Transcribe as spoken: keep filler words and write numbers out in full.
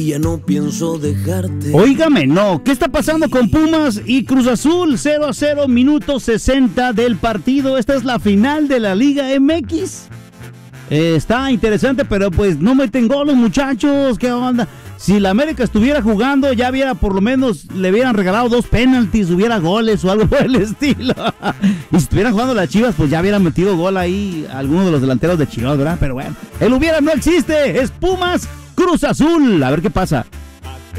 Ya no pienso dejarte. Óigame, no, ¿qué está pasando con Pumas y Cruz Azul? cero a cero, minuto sesenta del partido. Esta es la final de la Liga M X. Eh, está interesante, pero pues no meten gol los muchachos. ¿Qué onda? Si la América estuviera jugando, ya hubiera por lo menos, le hubieran regalado dos penaltis, hubiera goles o algo por el estilo. Y si estuvieran jugando las Chivas, pues ya hubieran metido gol ahí algunos de los delanteros de Chivas, ¿verdad? Pero bueno, el hubiera no existe, es Pumas Cruz Azul. A ver qué pasa.